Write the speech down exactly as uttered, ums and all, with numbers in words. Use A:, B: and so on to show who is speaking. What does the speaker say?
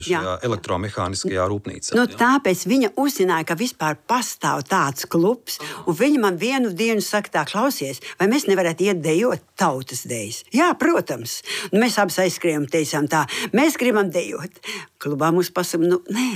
A: šajā elektromehāniskajā rūpnīcā.
B: Nu, tāpēc viņa uzzināja, ka vispār pastāv tāds klubs, un viņa man vienu dienu saka, tā, klausies, vai mēs nevarētu iet dejot tautas dejas? Jā, protams. Nu, mēs abas aizskrējām un teicām tā, mēs gribam dejot. Klubā mums pasaka, nu, nē,